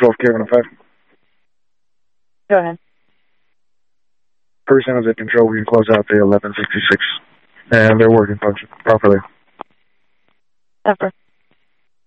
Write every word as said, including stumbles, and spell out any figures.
twelve K one oh five. Go ahead. Person is at control. We can close out the eleven sixty-six. And they're working function properly. Ever.